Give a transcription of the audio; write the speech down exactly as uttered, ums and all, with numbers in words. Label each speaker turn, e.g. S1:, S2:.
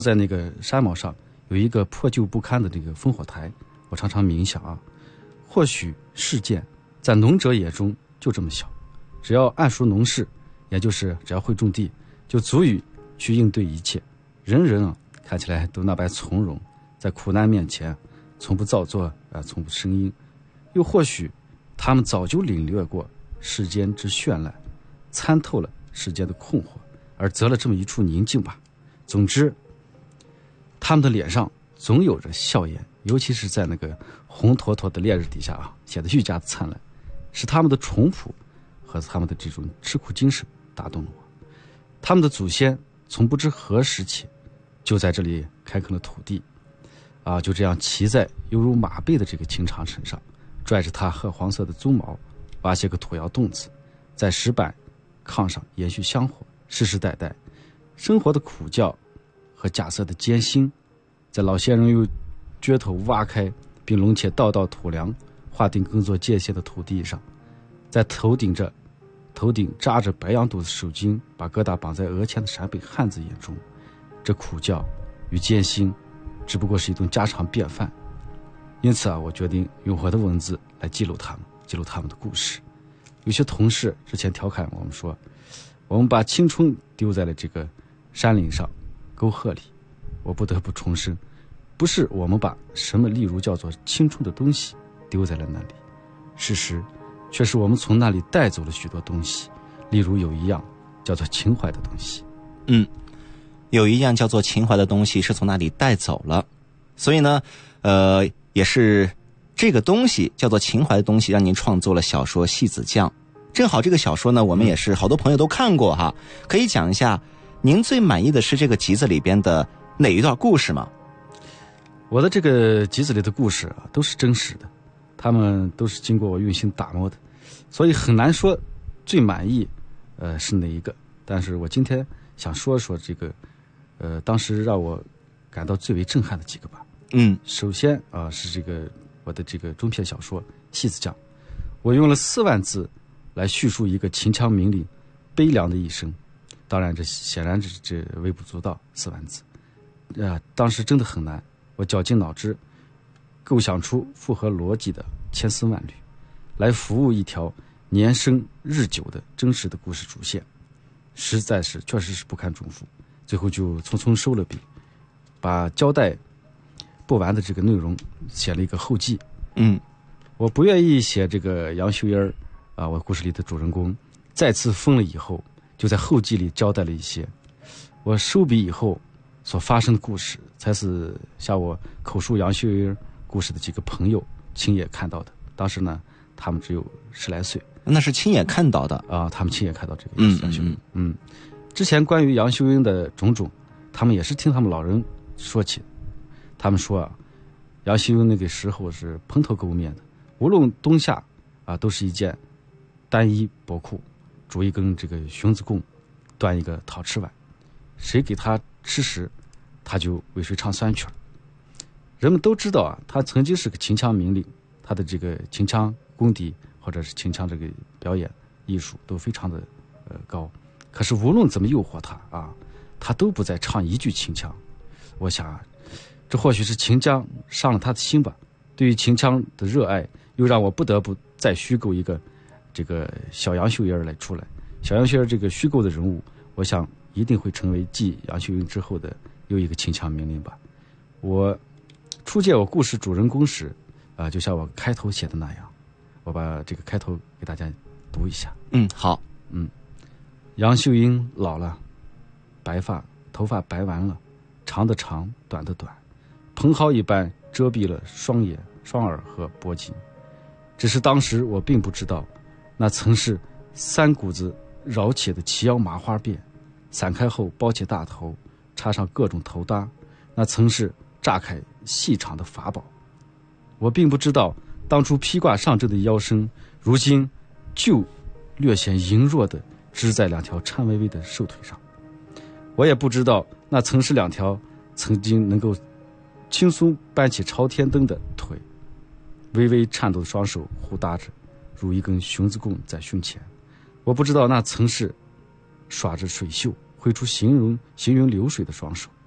S1: 在那个山毛上有一个破旧不堪的这个烽火台，我常常冥想啊，或许事件在农者眼中就这么小，只要谙熟农事，也就是只要会种地，就足以去应对一切。人人啊看起来都那般从容，在苦难面前从不造作啊、呃，从不生音。又或许他们早就领略过世间之绚烂，参透了世间的困惑，而择了这么一处宁静吧。总之他们的脸上总有着笑颜，尤其是在那个红妥妥的烈日底下啊，显得愈加灿烂，是他们的淳朴和他们的这种吃苦精神打动了我。他们的祖先从不知何时起就在这里开垦了土地啊，就这样骑在犹如马背的这个青长身上，拽着它褐黄色的鬃毛，挖些个土窑洞子，在石板炕上延续香火，世世代代生活的苦教和假设的艰辛，在老先人用镢头挖开并拢且道道土梁，划定耕作界限的土地上，在头顶着头顶扎着白羊肚的手巾，把疙瘩绑在额前的陕北汉子眼中，这苦教与艰辛只不过是一顿家常便饭。因此啊，我决定用我的文字来记录他们，记录他们的故事。有些同事之前调侃我们说，我们把青春丢在了这个山岭上沟壑里。我不得不重申，不是我们把什么例如叫做青春的东西丢在了那里，事实却是我们从那里带走了许多东西。例如有一样叫做情怀的东西，
S2: 嗯，有一样叫做情怀的东西是从那里带走了，所以呢，呃，也是这个东西叫做情怀的东西，让您创作了小说《戏子酱》。正好这个小说呢，我们也是好多朋友都看过哈，可以讲一下您最满意的是这个集子里边的哪一段故事吗？
S1: 我的这个集子里的故事啊，都是真实的，他们都是经过我用心打磨的，所以很难说最满意呃是哪一个。但是我今天想说说这个呃当时让我感到最为震撼的几个吧。
S2: 嗯，
S1: 首先啊、呃、是这个我的这个中篇小说《戏子酱》，我用了四万字来叙述一个秦腔名伶悲凉的一生。当然这显然这这微不足道，四万字啊、呃，当时真的很难。我绞尽脑汁构想出符合逻辑的千丝万缕，来服务一条年深日久的真实的故事主线，实在是确实是不堪重负。最后就匆匆收了笔，把交代不完的这个内容写了一个后记。
S2: 嗯，
S1: 我不愿意写这个杨秀英儿啊，我故事里的主人公再次疯了以后，就在后记里交代了一些。我收笔以后所发生的故事，才是向我口述杨秀英故事的几个朋友亲眼看到的。当时呢，他们只有十来岁。
S2: 那是亲眼看到的
S1: 啊，他们亲眼看到这个
S2: 杨
S1: 秀英。嗯，嗯之前关于杨秀英的种种，他们也是听他们老人说起的。他们说啊，杨秀英那个时候是蓬头垢面的，无论冬夏啊，都是一件单衣薄裤，拄一根这个熊子弓，端一个陶瓷碗，谁给他吃食，他就为谁唱酸曲。人们都知道啊，他曾经是个秦腔名伶，他的这个秦腔功底或者是秦腔这个表演艺术都非常的呃高。可是无论怎么诱惑他啊，他都不再唱一句秦腔。我想啊，这或许是秦腔伤了他的心吧。对于秦腔的热爱，又让我不得不再虚构一个这个小杨秀英来出来。小杨秀英这个虚构的人物，我想一定会成为继杨秀英之后的又一个秦腔名伶吧。我初见我故事主人公时啊、呃，就像我开头写的那样，我把这个开头给大家读一下。
S2: 嗯，好。
S1: 嗯，杨秀英老了，白发头发白完了，长的长，短的短，蓬蒿一般遮蔽了双眼、双耳和脖颈。只是当时我并不知道，那曾是三股子绕起的齐腰麻花辫，散开后包起大头，插上各种头搭，那曾是炸开细长的法宝。我并不知道，当初披挂上阵的腰身，如今就略显羸弱的支在两条颤巍巍的瘦腿上。我也不知道，那曾是两条曾经能够轻松搬起朝天灯的腿，微微颤抖的双手互搭着，如一根熊子弓在胸前。我不知道那曾是耍着水袖挥出行云行云流水的双手，